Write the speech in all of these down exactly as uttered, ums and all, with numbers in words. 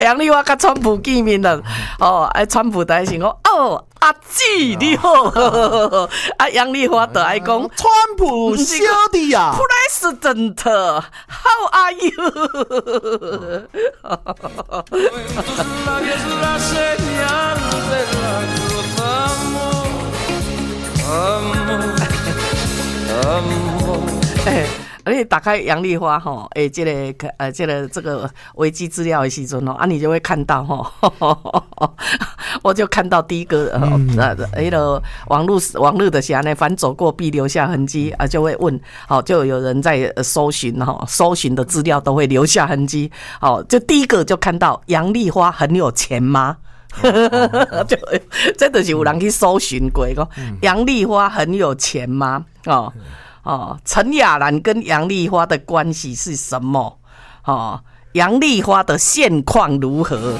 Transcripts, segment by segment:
杨丽花甲川普见面了，哦，哎，川普就爱想讲，哦，阿姊你好，啊，杨丽花就爱讲， 川普兄弟啊 ，President，How are you？ 哎。你打开杨丽花吼，诶、欸，这个呃，这个这个维基资料的时阵哦，啊，你就会看到吼，我就看到第一个呃，那那个网络网络的啥呢？凡走过必留下痕迹啊，就会问，好，就有人在搜寻哈，搜寻的资料都会留下痕迹，好，就第一个就看到杨丽花很有钱吗？就真的是有人去搜寻过，讲杨丽花很有钱吗？哦。哦，陈雅兰跟杨丽花的关系是什么？哦，杨丽花的现况如何？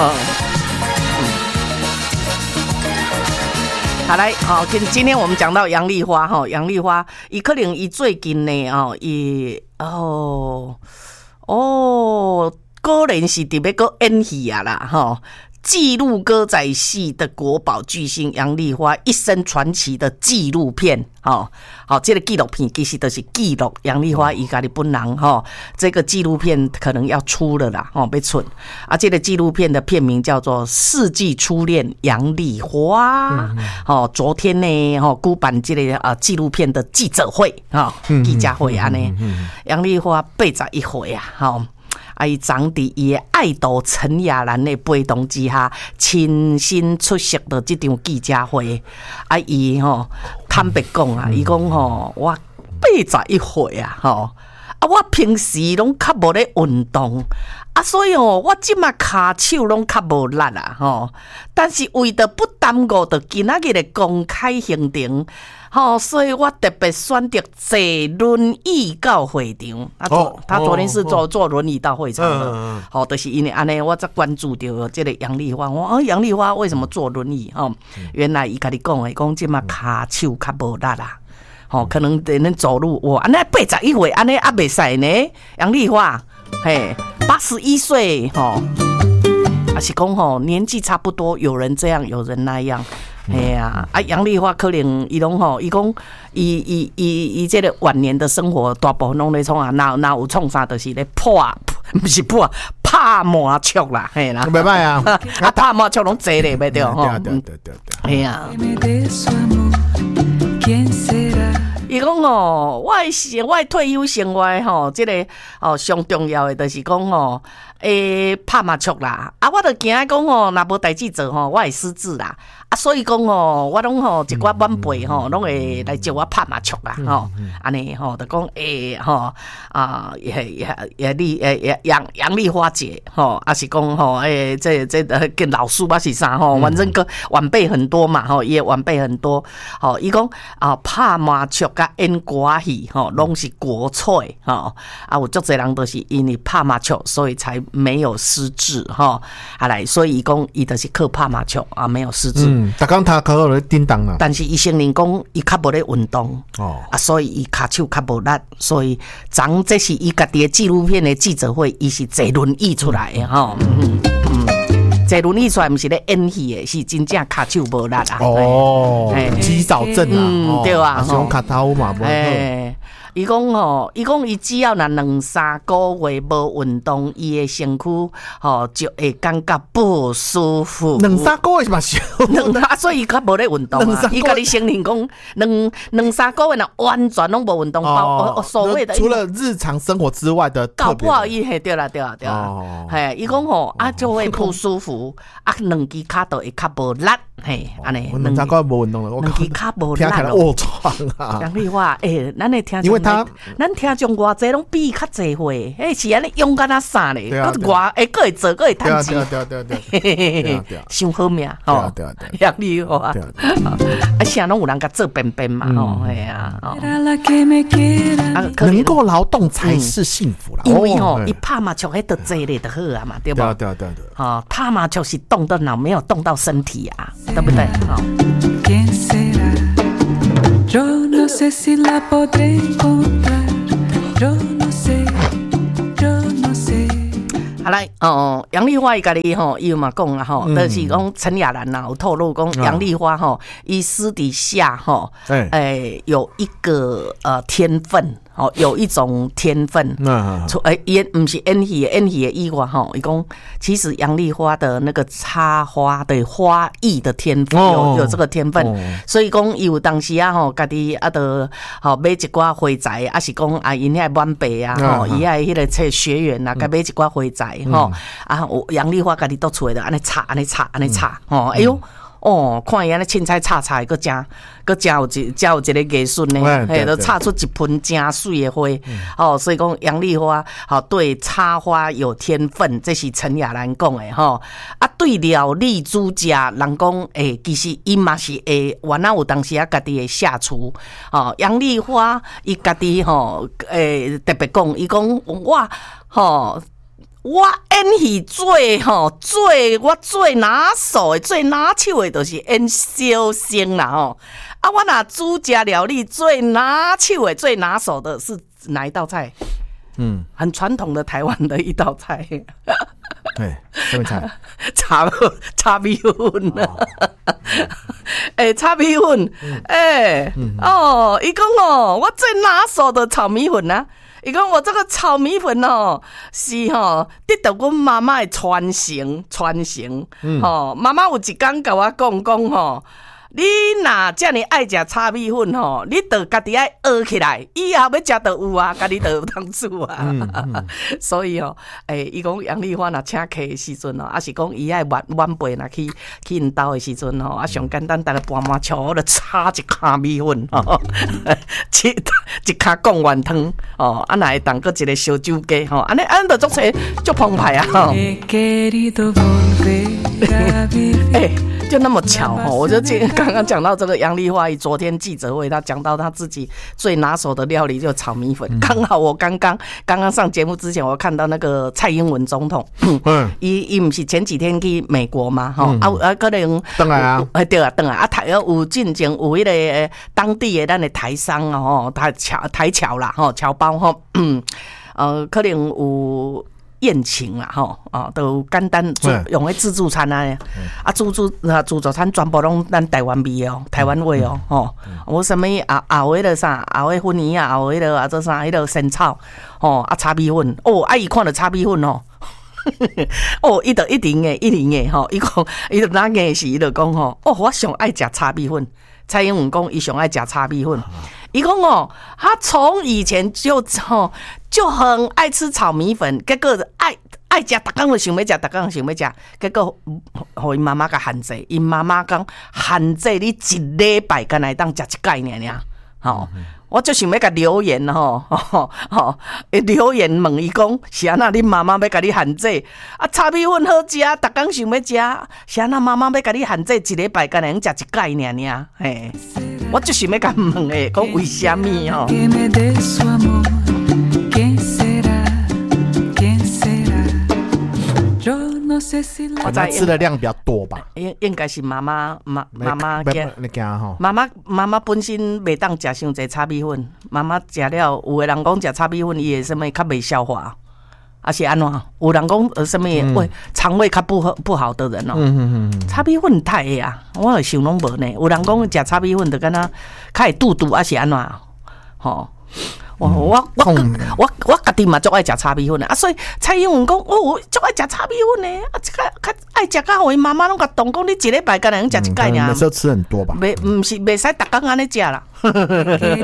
好来，好，今今天我们讲到杨丽花哈，杨丽花，伊可能伊最近呢，哦，伊哦哦，果然是特别个演戏啊啦，哈。纪录歌仔戏的国宝巨星杨丽花一生传奇的纪录片，好，好，这个纪录片其实都是记录杨丽花伊家的本人哈。这个纪录片可能要出了啦，哦，被出啊。这个纪录片的片名叫做《世纪初恋杨丽花》。哦，昨天呢，哦，举办这个啊纪录片的记者会啊，记者会安尼，杨丽花八十一岁啊，好。啊，伊长伫伊的爱豆陈雅兰的陪同之下，亲身出席的这场记者会。啊，伊吼坦白讲啊，伊讲吼，我八十一岁啊，吼啊，我平时拢较无咧运动啊，所以哦，我即马骹手拢较无力啊，吼。但是为着不耽误着今仔日的公开行程。哦，所以我特别选择坐轮椅到会场。他昨、哦、他昨天是坐、哦、坐轮椅到会场的。嗯好、哦，就是因为安尼，我才关注到这个杨丽花。我杨丽花为什么坐轮椅？哦，嗯、原来伊家己讲的，讲即马骹手较无力啦。哦，可能得能走路。哇，安尼八十一岁，安尼也袂使呢。杨丽花，嘿，八十一岁，吼、哦，还是讲吼年纪差不多，有人这样，有人那样。哎呀，啊，杨丽花可能伊拢吼，伊讲伊伊伊伊这个晚年的生活大部分拢咧创啊，哪哪有创啥，就是咧破，不是破，拍麻雀啦，嘿啦， 袂歹啊， 啊拍麻雀拢坐咧，袂对吼， 对对对对， 哎呀。伊讲哦，我的我的退休生活吼，即、這个哦上重要的就是讲哦，诶拍麻雀啦，啊我著惊讲哦，若无代志做吼，我会失智啦，啊所以讲哦，我拢吼一寡晚辈吼，拢会来招我拍麻雀啦，吼，安尼吼，著讲诶吼啊，也也也丽诶杨杨丽花姐吼，啊是讲吼诶，这这跟老师吧是啥吼，反正个晚辈很多嘛吼，也晚辈很多，吼，伊讲啊拍麻雀甲演歌戏吼，拢是国粹吼，啊有足侪人都是因为拍麻雀，所以才没有失智吼，啊来，所以伊讲伊就是靠拍麻雀啊，没有失智。 嗯，逐工他靠咧叮当啊。 但是伊承认讲伊较无咧运动，哦，啊，所以伊骹手较无力，所以昨这是伊家己的纪录片的记者会，伊是坐轮椅出来的吼。嗯嗯，坐轮椅出来不是咧演戏的，是真正骹手无力啊。 哦，肌少症啊， 嗯，对啊， 是讲骹头嘛无好。 伊讲吼，伊讲伊只要若两三个月无运动，伊的身躯吼就会感觉不舒服。 两三个月嘛少， 啊，所以伊较无咧运动啊。伊家己承认讲，两两三个月若完全拢无运动，包所谓的除了日常生活之外的特别。 搞不好伊嘿对啦对啦对啦，嘿，伊讲吼啊就会不舒服，啊两只骹都会较无力，嘿，安尼。 两三个月无运动了， 两只骹无力咯。听起来卧床啊。 杨丽花，诶，咱的听。 因为他， 咱听众偌济拢比伊较济岁，迄是安尼勇敢啊啥咧？佮外诶，佮会做，佮会趁钱， 对对对对对， 想好命吼， 对对对， 杨丽花，啊，啥拢有人甲做便便嘛吼，系啊， 能够劳动才是幸福啦。 因为吼，伊拍麻雀迄得坐咧就好啊嘛，对不？ 对对对对， 哦，拍麻雀是动到脑，没有动到身体啊，对不对？好。Yo no sé si la podré encontrar. Yo no sé, yo no sé. 好来哦，杨丽花伊家己吼，伊有嘛讲啊吼，就是讲陈雅兰呐有透露讲杨丽花吼，伊私底下吼，诶有一个呃天分。哦，有一种天分，除诶演不是演戏，演戏的以外吼，伊讲其实杨丽花的那个插花的花艺的天分，有有这个天分，哦、所以讲伊有当时啊吼，家己啊得吼买一寡花材，啊是讲啊因遐晚辈啊吼，伊遐迄个册学员啊，该买一寡花材吼，啊杨丽花家己都出来的，安尼插安尼插安尼插，吼，哎呦。哦，看伊安尼凊彩插插，佫真佫真有一真有一个艺术呢，嘿，都插出一盆真水的花。嗯、哦，所以讲杨丽花，好、哦、对插花有天分，这是陈雅兰讲的吼。啊，对料理煮食，人讲诶，其实伊嘛是会，原来有当时啊家己的下厨。哦，杨丽花伊家己吼，诶特别讲，伊讲我吼。我演戏最吼最我最拿手的最拿手的就是演小生啦吼啊！我拿煮食料理最拿手的最拿手的是哪一道菜？嗯，很传统的台湾的一道菜。 对，什么菜？ 炒炒米粉啊！哎，炒米粉，哎，哦，伊讲哦，我最拿手的炒米粉啊！伊讲我这个炒米粉哦，是吼得到阮妈妈的传承传承，吼、嗯、妈妈有一天甲我讲讲吼，你若遮尔爱食炒米粉吼，你得家己爱学起来，以后要食就有啊，家己就有当煮啊。嗯嗯、所以哦，诶、欸，伊讲杨丽花若请客的时阵哦，啊是讲伊爱晚晚辈若去去因兜的时阵吼，啊上简单，逐个半满炒就炒一卡米粉吼，一一卡贡丸汤哦，啊若会当搁一个烧酒鸡吼，安尼安着做出足澎湃啊吼。哎，就那么巧哈！我就刚刚讲到这个杨丽花，昨天记者会，他讲到他自己最拿手的料理就是炒米粉。刚、嗯、好我刚刚刚刚上节目之前，我看到那个蔡英文总统，嗯，伊伊不是前几天去美国嘛，哈、嗯、啊啊，可能回来啊， 哎对啊，回来啊，台有进前有迄个当地的咱的台商哦，台侨台侨啦，吼侨胞吼，嗯，呃，可能有。宴请啦，吼，哦，都简单用迄自助餐啊，嗯、啊自助啊自助餐全部拢咱台湾味哦，台湾味哦，吼、嗯，我什么啊啊迄个啥，啊迄粉圆啊，啊迄个啊做啥，迄个生炒，吼，啊炒米粉，哦，啊伊看到炒米粉哦，哦，伊就一定诶，一定诶，吼，伊讲伊就哪个是伊就讲吼，哦，我上爱食炒米粉。蔡英文讲伊上爱食炒米粉，伊讲哦，他从以前就吼就很爱吃炒米粉，结果爱爱食，逐工就想要食，逐工就想要食，结果互因妈妈甲限制，因妈妈讲限制你一礼拜敢来当食一概念尔，吼、嗯。我就想要甲留言吼，吼吼，留言问伊讲是安那？恁妈妈要甲你限制啊？炒米粉好食，逐工想要食，是安那？妈妈要甲你限制一礼拜敢能食一摆尔尔？嘿，我就想要甲问诶，讲为虾米吼？ 我在吃的量比较多吧， 应应该是妈妈妈妈妈惊， 妈妈妈妈本身袂当食伤济炒米粉，妈妈食了，有的人讲食炒米粉伊会什么较袂消化，还是安怎？有人讲呃什么胃肠胃较不好不好的人哦，嗯嗯嗯，炒米粉太个啊，我想拢无呢。有人讲食炒米粉就敢若较会肚肚，还是安怎？吼。我我我我我家己嘛足爱食炒米粉啊，所以蔡英文讲哦，我足爱食炒米粉呢，啊，这个较爱食甲互因妈妈拢甲动讲，你一礼拜敢能食一摆尔， 每次都吃很多吧？ 袂，毋是袂使逐工安尼食啦。